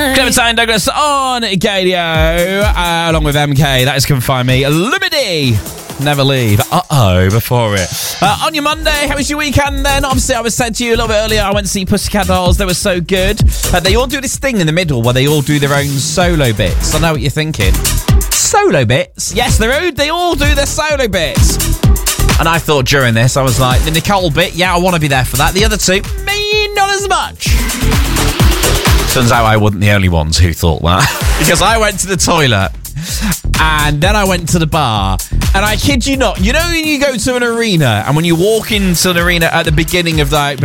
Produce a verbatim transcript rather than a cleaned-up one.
Clementine Douglas on Gadio, uh, along with M K. That is Come Find Me. Lumidity, Never Leave. Uh-oh, before it. Uh, on your Monday, how was your weekend then? Obviously, I was said to you a little bit earlier, I went to see Pussycat Dolls. They were so good. Uh, they all do this thing in the middle where they all do their own solo bits. I know what you're thinking. Solo bits? Yes, they're, they all do their solo bits. And I thought during this, I was like, the Nicole bit, yeah, I want to be there for that. The other two, me, not as much. Turns out I wasn't the only ones who thought that. Because I went to the toilet and then I went to the bar, and I kid you not, you know when you go to an arena and when you walk into an arena at the beginning of like